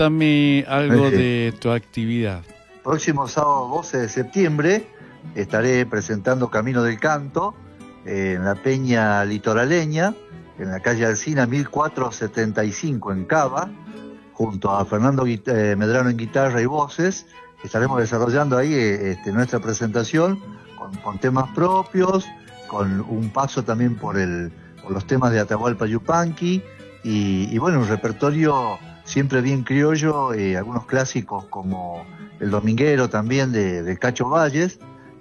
Dame algo de tu actividad. Próximo sábado 12 de septiembre estaré presentando Camino del Canto en la Peña Litoraleña, en la calle Alsina 1475 en Cava, junto a Fernando Medrano en guitarra y voces. Estaremos desarrollando ahí nuestra presentación con temas propios, con un paso también por los temas de Atahualpa Yupanqui y bueno, un repertorio siempre bien criollo, algunos clásicos como El Dominguero también de Cacho Valles.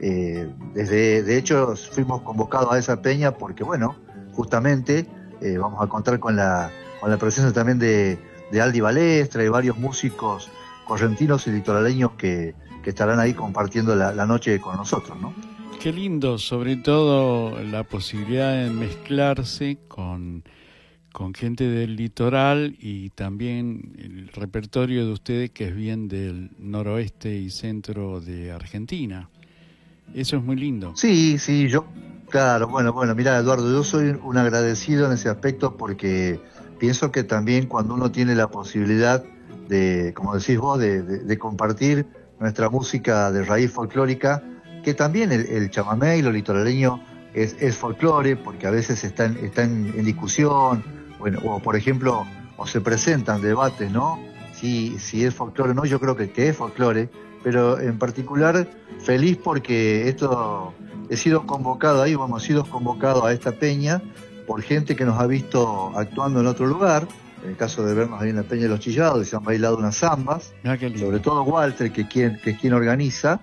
De hecho fuimos convocados a esa peña porque bueno, justamente vamos a contar con la presencia también de Aldi Balestra y varios músicos correntinos y litoraleños que estarán ahí compartiendo la noche con nosotros, ¿no? Qué lindo, sobre todo la posibilidad de mezclarse con gente del litoral y también el repertorio de ustedes que es bien del noroeste y centro de Argentina. Eso es muy lindo. Sí, claro, bueno, mira, Eduardo, yo soy un agradecido en ese aspecto porque pienso que también cuando uno tiene la posibilidad de, como decís vos, de compartir nuestra música de raíz folclórica, que también el chamamé y lo litoraleño es folclore, porque a veces está en discusión, bueno, o por ejemplo, o se presentan debates, ¿no? Si es folclore o no, yo creo que es folclore, pero en particular feliz porque hemos sido convocados a esta peña por gente que nos ha visto actuando en otro lugar, en el caso de vernos ahí en la Peña de los Chillados, y se han bailado unas zambas, sobre todo Walter, que es quien organiza,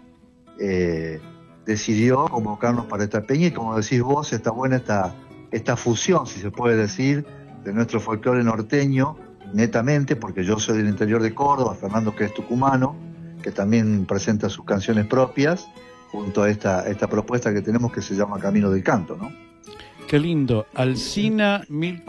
decidió convocarnos para esta peña, y como decís vos, está buena esta fusión, si se puede decir, de nuestro folclore norteño, netamente, porque yo soy del interior de Córdoba, Fernando que es tucumano, que también presenta sus canciones propias, junto a esta propuesta que tenemos que se llama Camino del Canto, ¿no? Qué lindo. Alsina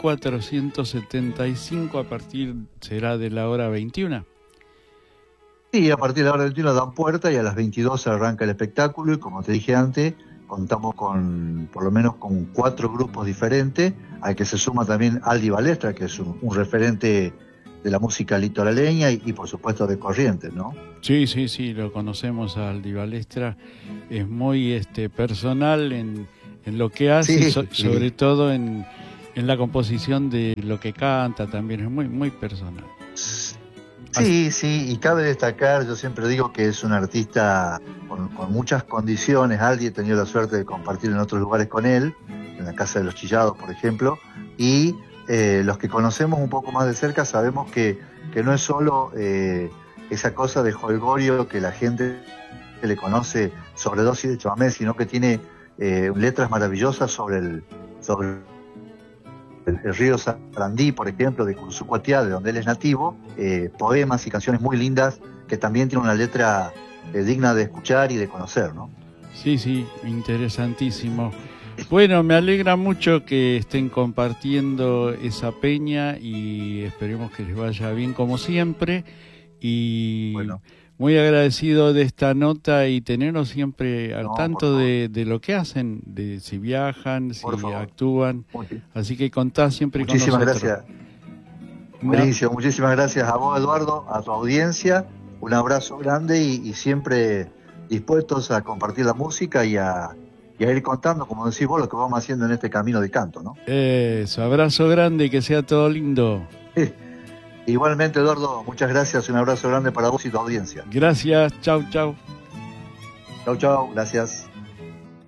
1475 será de la hora 21. Sí, a partir de la hora 21 dan puerta y a las 22 arranca el espectáculo, y como te dije antes, contamos por lo menos con 4 grupos diferentes, al que se suma también Aldi Balestra, que es un referente de la música litoraleña y por supuesto de Corrientes, ¿no? Sí, lo conocemos a Aldi Balestra, es muy personal en lo que hace, sobre todo en la composición de lo que canta, también es muy, muy personal. Sí, y cabe destacar, yo siempre digo que es un artista con muchas condiciones. Aldi, he tenido la suerte de compartir en otros lugares con él, en la Casa de los Chillados, por ejemplo, y los que conocemos un poco más de cerca sabemos que no es solo esa cosa de jolgorio que la gente le conoce, sobredosis de chamamé, sino que tiene letras maravillosas sobre el río Sarandí, por ejemplo, de Cursucuatiá, de donde él es nativo, poemas y canciones muy lindas que también tienen una letra digna de escuchar y de conocer, ¿no? Sí, interesantísimo. Bueno, me alegra mucho que estén compartiendo esa peña y esperemos que les vaya bien como siempre. Y bueno, muy agradecido de esta nota y tenernos siempre al tanto de lo que hacen, de si viajan, si actúan. Así que contá siempre con nosotros. Muchísimas gracias. Buenísimo, muchísimas gracias a vos, Eduardo, a tu audiencia. Un abrazo grande y siempre dispuestos a compartir la música y a ir contando, como decís vos, lo que vamos haciendo en este camino de canto, ¿no? Eso, abrazo grande y que sea todo lindo. Igualmente, Eduardo, muchas gracias, un abrazo grande para vos y tu audiencia. Gracias, chau. Chau, gracias.